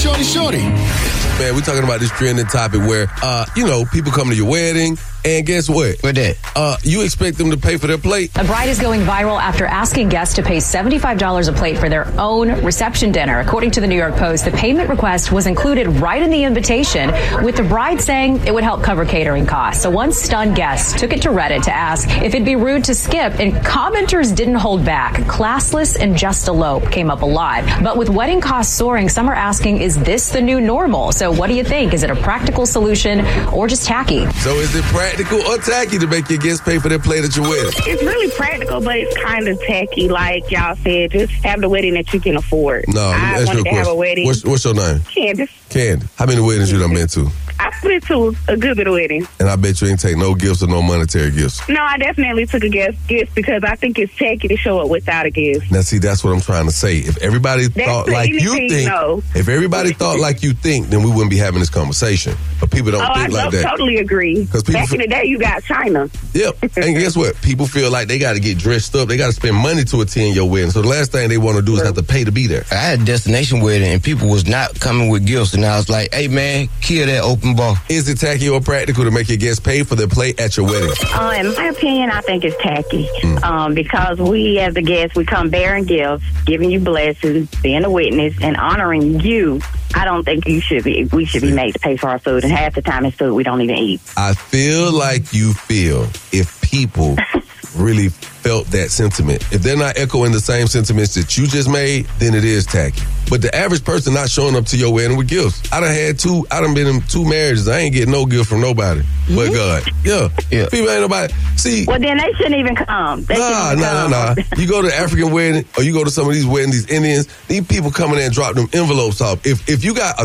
Shorty. Man, we're talking about this trending topic where, people come to your wedding, and guess what? What that? You expect them to pay for their plate. A bride is going viral after asking guests to pay $75 a plate for their own reception dinner. According to the New York Post, the payment request was included right in the invitation, with the bride saying it would help cover catering costs. So one stunned guest took it to Reddit to ask if it'd be rude to skip, and commenters didn't hold back. Classless and just elope came up a lot. But with wedding costs soaring, some are asking, is this the new normal? So what do you think? Is it a practical solution or just tacky? So is it practical or tacky to make your guests pay for their plate at your wedding? It's really practical, but it's kind of tacky. Like y'all said, just have the wedding that you can afford. No, I wanted to have a wedding. What's your name? Candace. How many weddings you done been to? I've been to a good bit of weddings. And I bet you ain't take no gifts or no monetary gifts. No, I definitely took a gift because I think it's tacky to show up without a gift. Now, see, that's what I'm trying to say. If everybody thought like you think, if everybody thought like you think, then we wouldn't be having this conversation. But people don't think like that. I totally agree. Back in the day, you got China. Yep. And guess what? People feel like they got to get dressed up. They got to spend money to attend your wedding. So the last thing they want to do is have to pay to be there. I had a destination wedding, and people was not coming with gifts. And I was like, hey, man, kill that open bar. Is it tacky or practical to make your guests pay for their plate at your wedding? In my opinion, I think it's tacky. Because we, as the guests, we come bearing gifts, giving you blessings, being a witness, and honoring you. I don't think we should be made to pay for our food, and half the time it's food we don't even eat. I feel like you feel if people really felt that sentiment. If they're not echoing the same sentiments that you just made, then it is tacky. But the average person not showing up to your wedding with gifts. I done been in 2 marriages. I ain't getting no gift from nobody but God. Yeah. People ain't nobody. See. Well, then they shouldn't even come. Nah. You go to African wedding, or you go to some of these weddings, these Indians, these people coming in and drop them envelopes off. If you got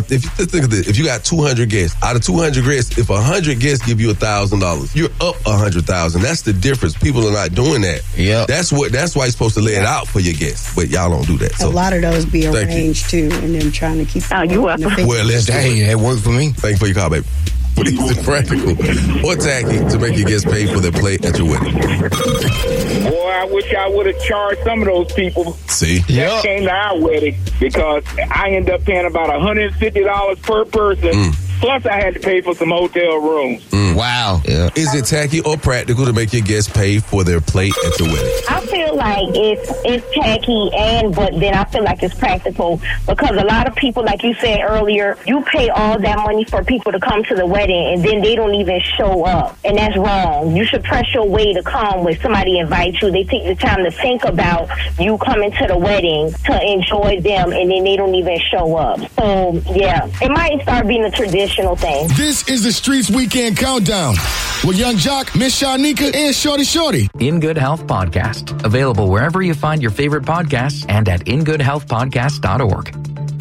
200 guests, out of 200 guests, if 100 guests give you $1,000, you're up $100,000. That's the difference. People are not doing that. Yeah. That's why you're supposed to lay it out for your guests. But y'all don't do that. So. A lot of those be arranged too, and them trying to keep. Oh, you welcome. Well, let's do it. That worked for me. Thank you for your call, baby. But is it practical or tacky to make your guests pay for their plate at your wedding? Boy, I wish I would have charged some of those people. See? That came to our wedding, because I ended up paying about $150 per person. Plus, I had to pay for some hotel rooms. Wow. Yeah. Is it tacky or practical to make your guests pay for their plate at your wedding? I feel like it's tacky, but then I feel like it's practical, because a lot of people, like you said earlier, you pay all that money for people to come to the wedding, and then they don't even show up, and that's wrong. You should press your way to come when somebody invites you. They take the time to think about you coming to the wedding to enjoy them, and then they don't even show up. So, yeah, it might start being a tradition. This is the Streets Weekend Countdown with Young Jock, Miss Shanika, and Shorty. In Good Health Podcast, available wherever you find your favorite podcasts and at ingoodhealthpodcast.org.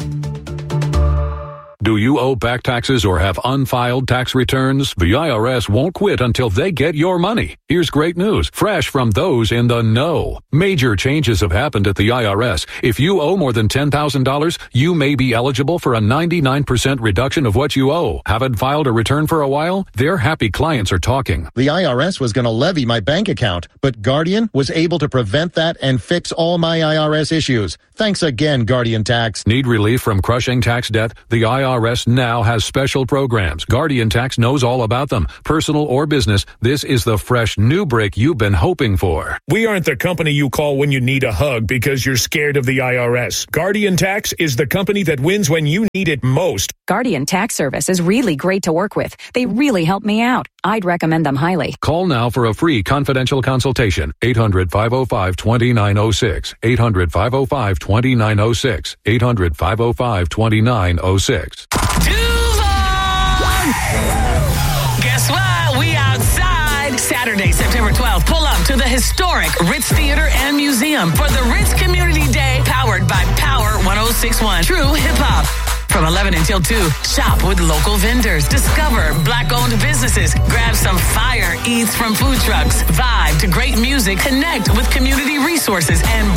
Do you owe back taxes or have unfiled tax returns? The IRS won't quit until they get your money. Here's great news, fresh from those in the know. Major changes have happened at the IRS. If you owe more than $10,000, you may be eligible for a 99% reduction of what you owe. Haven't filed a return for a while? Their happy clients are talking. The IRS was going to levy my bank account, but Guardian was able to prevent that and fix all my IRS issues. Thanks again, Guardian Tax. Need relief from crushing tax debt? The IRS now has special programs. Guardian Tax knows all about them. Personal or business, this is the fresh new break you've been hoping for. We aren't the company you call when you need a hug because you're scared of the IRS. Guardian Tax is the company that wins when you need it most. Guardian Tax Service is really great to work with. They really help me out. I'd recommend them highly. Call now for a free confidential consultation. 800-505-2906. 800-505-2906. 800-505-2906. Guess what? We outside. Saturday, September 12th. Pull up to the historic Ritz Theater and Museum for the Ritz Community Day, powered by Power 106.1 True Hip Hop. From 11 until 2, shop with local vendors, discover Black-owned businesses, grab some fire eats from food trucks, vibe to great music, connect with community resources, and